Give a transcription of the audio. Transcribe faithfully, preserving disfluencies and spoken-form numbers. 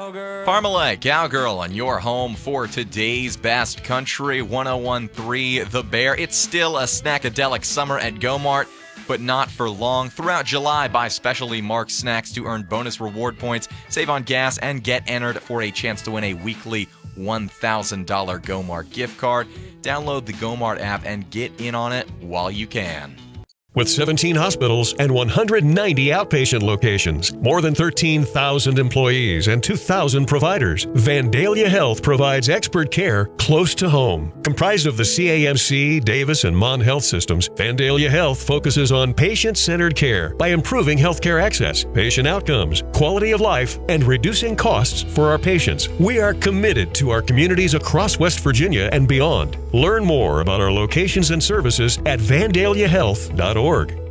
Parmalee, Cowgirl on your home for today's best country. one oh one point three The Bear. It's still a snackadelic summer at Go-Mart, but not for long. Throughout July, buy specially marked snacks to earn bonus reward points, save on gas, and get entered for a chance to win a weekly one thousand dollars Go-Mart gift card. Download the Go-Mart app and get in on it while you can. With seventeen hospitals and one hundred ninety outpatient locations, more than thirteen thousand employees, and two thousand providers, Vandalia Health provides expert care close to home. Comprised of the C A M C, Davis, and Mon Health systems, Vandalia Health focuses on patient-centered care by improving healthcare access, patient outcomes, quality of life, and reducing costs for our patients. We are committed to our communities across West Virginia and beyond. Learn more about our locations and services at vandalia health dot org.